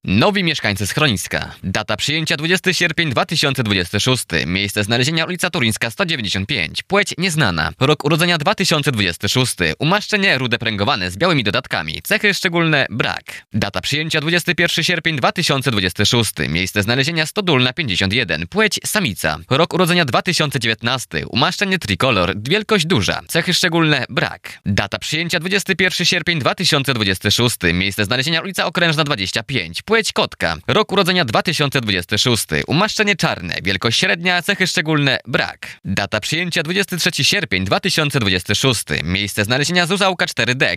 Nowi mieszkańcy schroniska. Data przyjęcia 20 sierpień 2026. Miejsce znalezienia ulica Turyńska 195. Płeć nieznana. Rok urodzenia 2026. Umaszczenie rude pręgowane z białymi dodatkami. Cechy szczególne brak. Data przyjęcia 21 sierpień 2026. Miejsce znalezienia Stodólna 51. Płeć samica. Rok urodzenia 2019. Umaszczenie trikolor. Wielkość duża. Cechy szczególne brak. Data przyjęcia 21 sierpień 2026. Miejsce znalezienia ulica Okrężna 25. Płeć kotka. Rok urodzenia 2026. Umaszczenie czarne. Wielkość średnia. Cechy szczególne brak. Data przyjęcia 23 sierpień 2026. Miejsce znalezienia Zuzałka 4D.